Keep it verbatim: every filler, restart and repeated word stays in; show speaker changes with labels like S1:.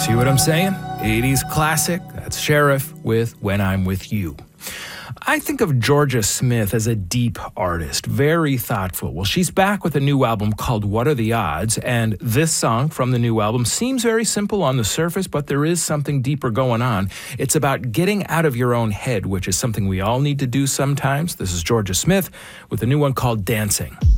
S1: See what I'm saying? eighties classic. That's Sheriff with When I'm With You. I think of Jorja Smith as a deep artist, very thoughtful. Well, she's back with a new album called What Are the Odds? And this song from the new album seems very simple on the surface, but there is something deeper going on. It's about getting out of your own head, which is something we all need to do sometimes. This is Jorja Smith with a new one called Dancing.